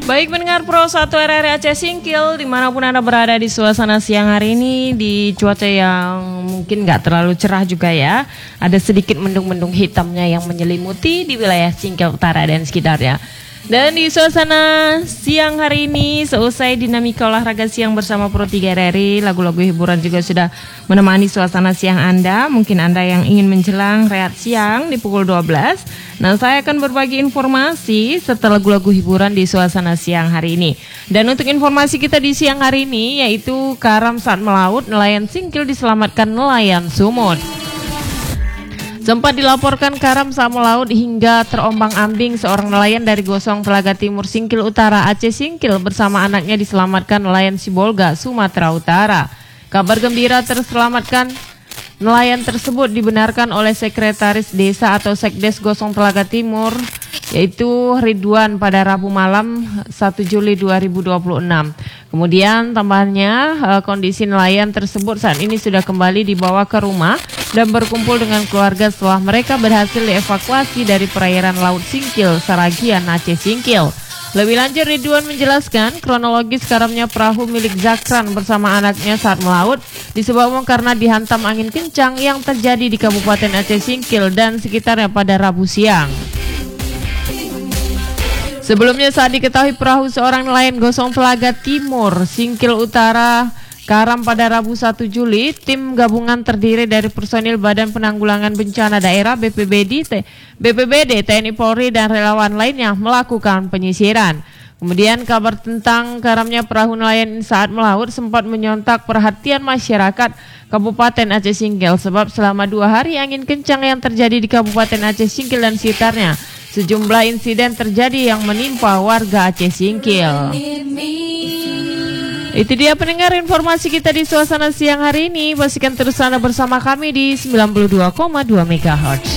Baik pendengar Pro 1 RRI Aceh Singkil, dimanapun Anda berada di suasana siang hari ini, di cuaca yang mungkin gak terlalu cerah juga ya. Ada sedikit mendung-mendung hitamnya yang menyelimuti di wilayah Singkil Utara dan sekitarnya. Dan di suasana siang hari ini, seusai dinamika olahraga siang bersama Pro 3 RRI, lagu-lagu hiburan juga sudah menemani suasana siang Anda. Mungkin Anda yang ingin menjelang rehat siang di pukul 12. Nah, saya akan berbagi informasi setelah lagu-lagu hiburan di suasana siang hari ini. Dan untuk informasi kita di siang hari ini, yaitu karam saat melaut, nelayan Singkil diselamatkan nelayan Sumut. Sempat dilaporkan karam saat melaut hingga terombang-ambing, seorang nelayan dari Gosong Telaga Timur Singkil Utara Aceh Singkil bersama anaknya diselamatkan nelayan Sibolga Sumatera Utara. Kabar gembira terselamatkan nelayan tersebut dibenarkan oleh Sekretaris Desa atau Sekdes Gosong Telaga Timur, yaitu Ridwan pada Rabu malam 1 Juli 2026. Kemudian tambahannya kondisi nelayan tersebut saat ini sudah kembali dibawa ke rumah dan berkumpul dengan keluarga setelah mereka berhasil dievakuasi dari perairan Laut Singkil, Saragian, Aceh Singkil. Lebih lanjut, Ridwan menjelaskan kronologis karamnya perahu milik Zakran bersama anaknya saat melaut disebabkan karena dihantam angin kencang yang terjadi di Kabupaten Aceh Singkil dan sekitarnya pada Rabu siang. Sebelumnya saat diketahui perahu seorang nelayan Gosong Telaga Timur Singkil Utara karam pada Rabu 1 Juli, tim gabungan terdiri dari personil Badan Penanggulangan Bencana Daerah BPBD, TNI Polri dan relawan lainnya melakukan penyisiran. Kemudian kabar tentang karamnya perahu nelayan saat melaut sempat menyontak perhatian masyarakat Kabupaten Aceh Singkil sebab selama 2 hari angin kencang yang terjadi di Kabupaten Aceh Singkil dan sekitarnya, sejumlah insiden terjadi yang menimpa warga Aceh Singkil. Itu dia pendengar informasi kita di suasana siang hari ini. Pastikan terus Anda bersama kami di 92,2 MHz.